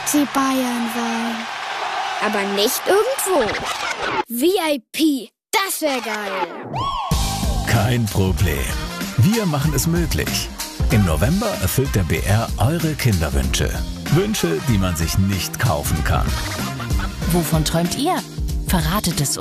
FC Bayern sein. Aber nicht irgendwo. VIP, das wäre geil. Kein Problem. Wir machen es möglich. Im November erfüllt der BR eure Kinderwünsche. Wünsche, die man sich nicht kaufen kann. Wovon träumt ihr? Verratet es